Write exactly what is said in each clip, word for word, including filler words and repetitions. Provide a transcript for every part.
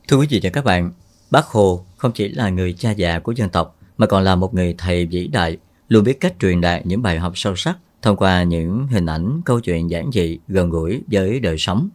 Thưa quý vị và các bạn, Bác Hồ không chỉ là người cha già của dân tộc mà còn là một người thầy vĩ đại, luôn biết cách truyền đạt những bài học sâu sắc thông qua những hình ảnh, câu chuyện giản dị, gần gũi với đời sống.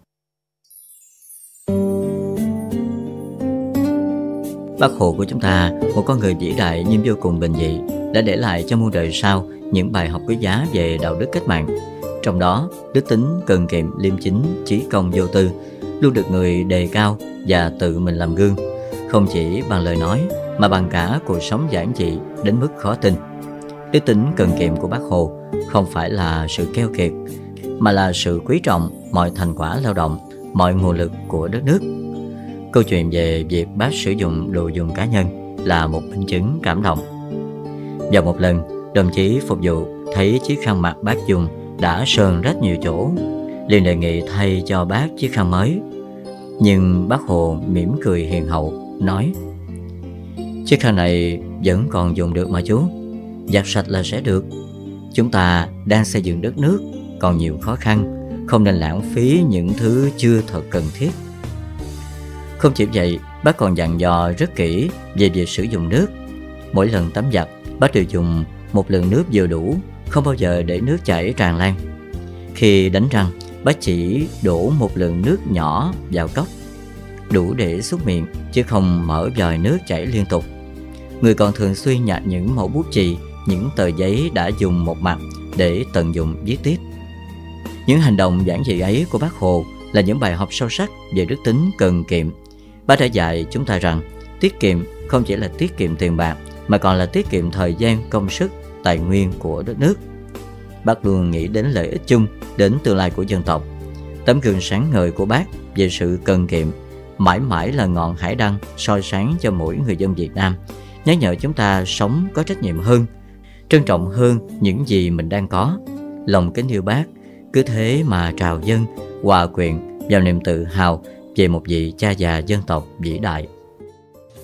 Bác Hồ của chúng ta, một con người vĩ đại nhưng vô cùng bình dị, đã để lại cho muôn đời sau những bài học quý giá về đạo đức cách mạng. Trong đó, đức tính cần kiệm, liêm chính, chí công vô tư luôn được người đề cao và tự mình làm gương, không chỉ bằng lời nói mà bằng cả cuộc sống giản dị đến mức khó tin. Đức tính cần kiệm của Bác Hồ không phải là sự keo kiệt, mà là sự quý trọng mọi thành quả lao động, mọi nguồn lực của đất nước. Câu chuyện về việc Bác sử dụng đồ dùng cá nhân là một minh chứng cảm động. Vào một lần, đồng chí phục vụ thấy chiếc khăn mặt Bác dùng đã sờn rất nhiều chỗ, liền đề nghị thay cho Bác chiếc khăn mới. Nhưng Bác Hồ mỉm cười hiền hậu, nói: "Chiếc khăn này vẫn còn dùng được mà chú, giặt sạch là sẽ được. Chúng ta đang xây dựng đất nước, còn nhiều khó khăn, không nên lãng phí những thứ chưa thật cần thiết." Không chỉ vậy, Bác còn dặn dò rất kỹ về việc sử dụng nước. Mỗi lần tắm giặt, Bác đều dùng một lượng nước vừa đủ, không bao giờ để nước chảy tràn lan. Khi đánh răng, Bác chỉ đổ một lượng nước nhỏ vào cốc, đủ để súc miệng, chứ không mở vòi nước chảy liên tục. Người còn thường xuyên nhặt những mẩu bút chì, những tờ giấy đã dùng một mặt để tận dụng viết tiếp. Những hành động giản dị ấy của Bác Hồ là những bài học sâu sắc về đức tính cần kiệm. Bác đã dạy chúng ta rằng tiết kiệm không chỉ là tiết kiệm tiền bạc, mà còn là tiết kiệm thời gian, công sức, tài nguyên của đất nước. Bác luôn nghĩ đến lợi ích chung, đến tương lai của dân tộc. Tấm gương sáng ngời của Bác về sự cần kiệm mãi mãi là ngọn hải đăng soi sáng cho mỗi người dân Việt Nam, nhắc nhở chúng ta sống có trách nhiệm hơn, trân trọng hơn những gì mình đang có. Lòng kính yêu Bác cứ thế mà trào dâng, hòa quyện vào niềm tự hào về một vị cha già dân tộc vĩ đại.